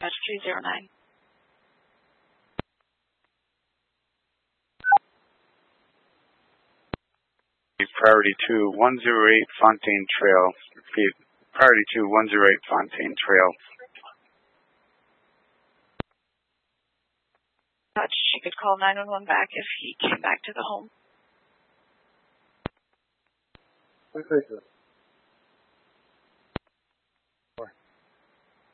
Dispatch 309. Priority 2, 108 Fontaine Trail. Repeat, Priority 2, 108 Fontaine Trail. She could call 911 back if he came back to the home. Perfect.